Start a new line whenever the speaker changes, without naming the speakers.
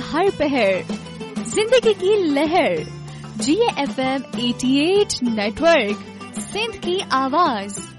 हर पहर, जिंदगी की लहर। GFM 88 नेटवर्क, सिंध की आवाज।